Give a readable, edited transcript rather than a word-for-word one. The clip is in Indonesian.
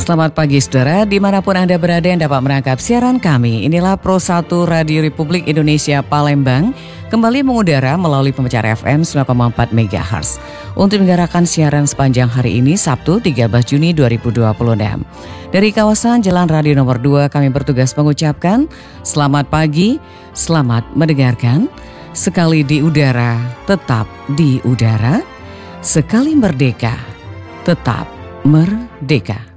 Selamat pagi saudara, dimanapun Anda berada yang dapat merangkap siaran kami. Inilah Pro 1 Radio Republik Indonesia Palembang, kembali mengudara melalui pemancar FM 9,4 MHz. Untuk menggarakan siaran sepanjang hari ini, Sabtu 13 Juni 2026. Dari kawasan Jalan Radio nomor 2, kami bertugas mengucapkan selamat pagi, selamat mendengarkan. Sekali di udara, tetap di udara. Sekali merdeka, tetap merdeka.